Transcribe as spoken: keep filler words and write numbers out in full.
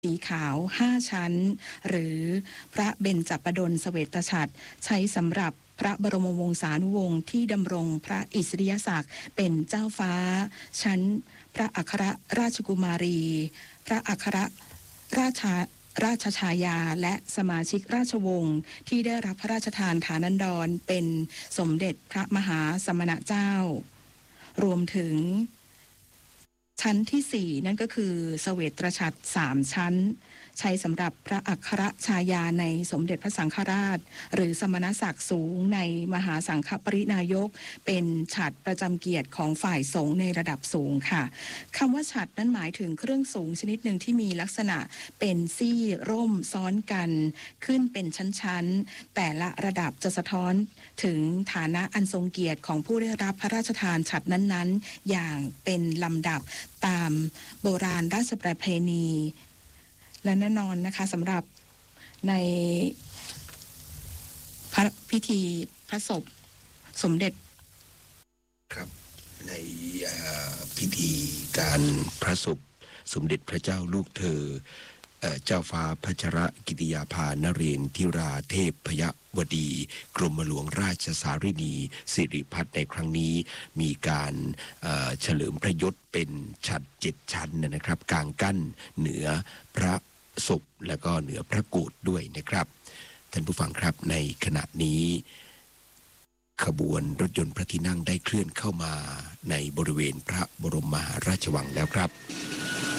สีขาวห้าชั้นหรือพระเบญจปฎลเสวตฉัตรใช้สำหรับพระบรมวงศานุวงศ์ที่ดำรงพระอิสริยศักดิ์เป็นเจ้าฟ้าชั้นพระอัครราชกุมารี พระอัครราชาราชชายาและสมาชิกราชวงศ์ที่ได้รับพระราชทานฐานันดรเป็นสมเด็จพระมหาสมณเจ้ารวมถึงชั้นที่สี่นั่นก็คือเสวตฉัตรสามชั้นใช้สำหรับพระอัครชายาในสมเด็จพระสังฆราชหรือสมณศักดิ์สูงในมหาสังฆปรินายกเป็นฉัตรประจำเกียรติของฝ่ายสงฆ์ในระดับสูงค่ะคำว่าฉัตรนั้นหมายถึงเครื่องสูงชนิดหนึ่งที่มีลักษณะเป็นซี่ร่มซ้อนกันขึ้นเป็นชั้นๆแต่ละระดับจะสะท้อนถึงฐานะอันทรงเกียรติของผู้ได้รับพระราชทานฉัตรนั้นๆอย่างเป็นลำดับตามโบราณราชประเพณีและแน่นอนนะคะสำหรับในพระพิธีพระศพสมเด็จครับในพิธีการพระศพสมเด็จพระเจ้าลูกเธอเจ้าฟ้าพัชรกิติยาภานเรนทิราเทพพยวดีกรมหลวงราชสารินีสิริพัฒน์ในครั้งนี้มีการเฉลิมพระยศเป็นฉัตรเจ็ดชั้นนะครับกลางกั้นเหนือพระศพและก็เหนือพระโกฐด้วยนะครับท่านผู้ฟังครับในขณะนี้ขบวนรถยนต์พระที่นั่งได้เคลื่อนเข้ามาในบริเวณพระบรมมหาราชวังแล้วครับ